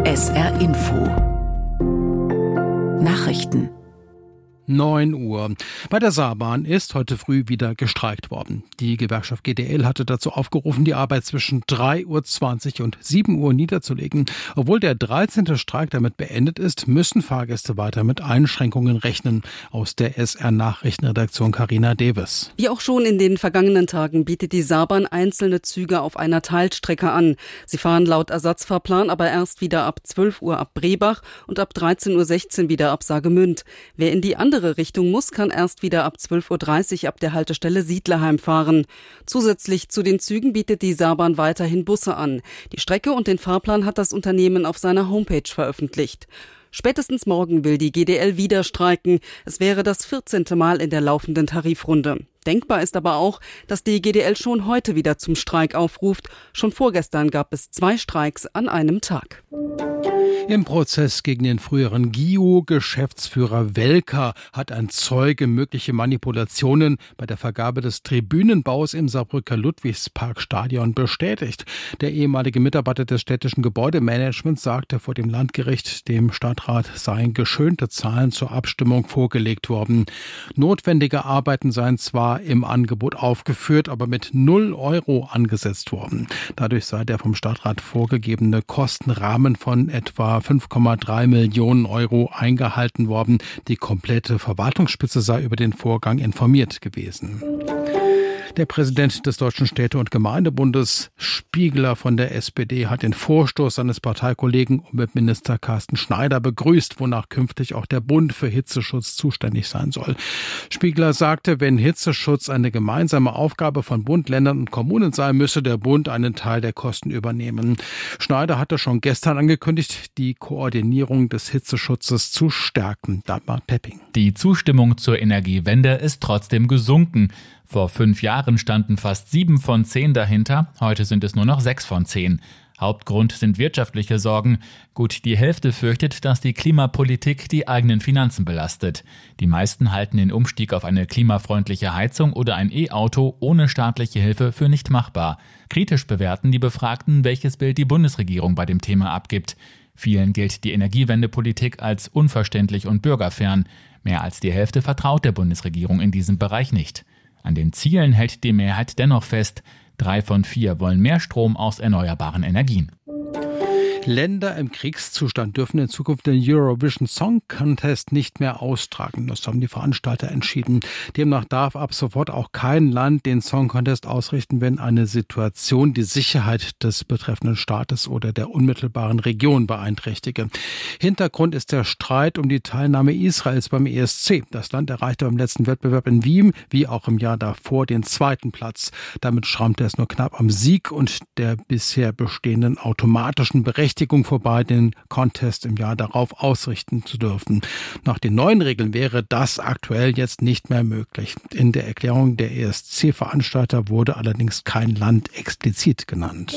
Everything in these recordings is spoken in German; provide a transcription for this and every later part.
SR Info Nachrichten 9 Uhr. Bei der Saarbahn ist heute früh wieder gestreikt worden. Die Gewerkschaft GDL hatte dazu aufgerufen, die Arbeit zwischen 3.20 Uhr und 7 Uhr niederzulegen. Obwohl der 13. Streik damit beendet ist, müssen Fahrgäste weiter mit Einschränkungen rechnen. Aus der SR-Nachrichtenredaktion Carina Deves. Wie auch schon in den vergangenen Tagen bietet die Saarbahn einzelne Züge auf einer Teilstrecke an. Sie fahren laut Ersatzfahrplan aber erst wieder ab 12 Uhr ab Brebach und ab 13.16 Uhr wieder ab Saargemünd. Wer in die andere Richtung muss, kann erst wieder ab 12.30 Uhr ab der Haltestelle Siedlerheim fahren. Zusätzlich zu den Zügen bietet die Saarbahn weiterhin Busse an. Die Strecke und den Fahrplan hat das Unternehmen auf seiner Homepage veröffentlicht. Spätestens morgen will die GDL wieder streiken. Es wäre das 14. Mal in der laufenden Tarifrunde. Denkbar ist aber auch, dass die GDL schon heute wieder zum Streik aufruft. Schon vorgestern gab es 2 Streiks an einem Tag. Im Prozess gegen den früheren GIO-Geschäftsführer Welker hat ein Zeuge mögliche Manipulationen bei der Vergabe des Tribünenbaus im Saarbrücker Ludwigsparkstadion bestätigt. Der ehemalige Mitarbeiter des städtischen Gebäudemanagements sagte vor dem Landgericht, dem Stadtrat seien geschönte Zahlen zur Abstimmung vorgelegt worden. Notwendige Arbeiten seien zwar im Angebot aufgeführt, aber mit 0 Euro angesetzt worden. Dadurch sei der vom Stadtrat vorgegebene Kostenrahmen von etwa 5,3 Millionen Euro eingehalten worden. Die komplette Verwaltungsspitze sei über den Vorgang informiert gewesen. Der Präsident des Deutschen Städte- und Gemeindebundes, Spiegler von der SPD, hat den Vorstoß seines Parteikollegen Umweltminister Carsten Schneider begrüßt, wonach künftig auch der Bund für Hitzeschutz zuständig sein soll. Spiegler sagte, wenn Hitzeschutz eine gemeinsame Aufgabe von Bund, Ländern und Kommunen sei, müsse der Bund einen Teil der Kosten übernehmen. Schneider hatte schon gestern angekündigt, die Koordinierung des Hitzeschutzes zu stärken. Dagmar Pepping. Die Zustimmung zur Energiewende ist trotzdem gesunken. Vor 5 Jahren standen fast 7 von 10 dahinter, heute sind es nur noch 6 von 10. Hauptgrund sind wirtschaftliche Sorgen. Gut die Hälfte fürchtet, dass die Klimapolitik die eigenen Finanzen belastet. Die meisten halten den Umstieg auf eine klimafreundliche Heizung oder ein E-Auto ohne staatliche Hilfe für nicht machbar. Kritisch bewerten die Befragten, welches Bild die Bundesregierung bei dem Thema abgibt. Vielen gilt die Energiewendepolitik als unverständlich und bürgerfern. Mehr als die Hälfte vertraut der Bundesregierung in diesem Bereich nicht. An den Zielen hält die Mehrheit dennoch fest. 3 von 4 wollen mehr Strom aus erneuerbaren Energien. Länder im Kriegszustand dürfen in Zukunft den Eurovision Song Contest nicht mehr austragen. Das haben die Veranstalter entschieden. Demnach darf ab sofort auch kein Land den Song Contest ausrichten, wenn eine Situation die Sicherheit des betreffenden Staates oder der unmittelbaren Region beeinträchtige. Hintergrund ist der Streit um die Teilnahme Israels beim ESC. Das Land erreichte beim letzten Wettbewerb in Wien, wie auch im Jahr davor, den 2. Platz. Damit schrammte es nur knapp am Sieg und der bisher bestehenden automatischen Berechtigung vorbei, den Contest im Jahr darauf ausrichten zu dürfen. Nach den neuen Regeln wäre das aktuell jetzt nicht mehr möglich. In der Erklärung der ESC-Veranstalter wurde allerdings kein Land explizit genannt.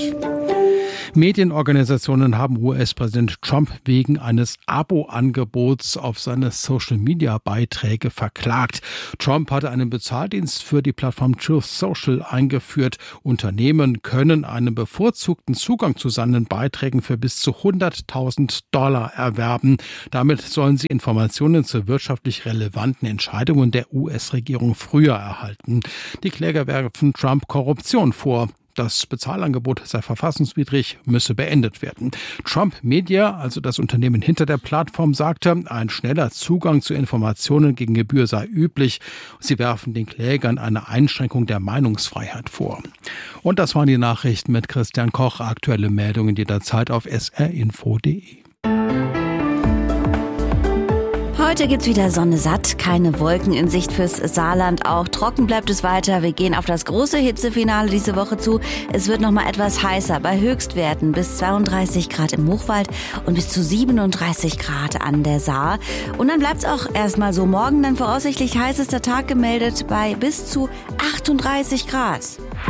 Medienorganisationen haben US-Präsident Trump wegen eines Abo-Angebots auf seine Social-Media-Beiträge verklagt. Trump hatte einen Bezahldienst für die Plattform Truth Social eingeführt. Unternehmen können einen bevorzugten Zugang zu seinen Beiträgen für bis zu $100.000 erwerben. Damit sollen sie Informationen zu wirtschaftlich relevanten Entscheidungen der US-Regierung früher erhalten. Die Kläger werfen Trump Korruption vor. Das Bezahlangebot sei verfassungswidrig, müsse beendet werden. Trump Media, also das Unternehmen hinter der Plattform, sagte, ein schneller Zugang zu Informationen gegen Gebühr sei üblich. Sie werfen den Klägern eine Einschränkung der Meinungsfreiheit vor. Und das waren die Nachrichten mit Christian Koch. Aktuelle Meldungen jederzeit auf srinfo.de. Heute gibt's wieder Sonne satt, keine Wolken in Sicht fürs Saarland. Auch trocken bleibt es weiter. Wir gehen auf das große Hitzefinale diese Woche zu. Es wird noch mal etwas heißer, bei Höchstwerten bis 32 Grad im Hochwald und bis zu 37 Grad an der Saar. Und dann bleibt's auch erstmal so. Morgen dann voraussichtlich heißester Tag gemeldet bei bis zu 38 Grad.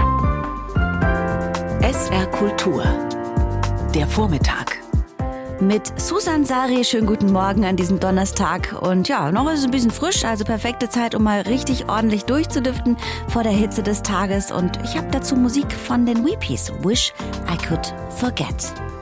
SR Kultur. Der Vormittag. Mit Susan Sari, schönen guten Morgen an diesem Donnerstag. Und ja, noch ist es ein bisschen frisch, also perfekte Zeit, um mal richtig ordentlich durchzulüften vor der Hitze des Tages. Und ich habe dazu Musik von den Weepies, Wish I Could Forget.